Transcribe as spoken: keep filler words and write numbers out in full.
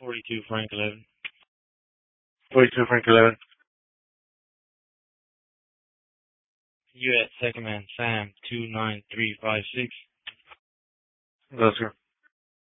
forty-two Frank eleven. forty-two Frank eleven. You at Second Man Sam two nine three five six. Oscar.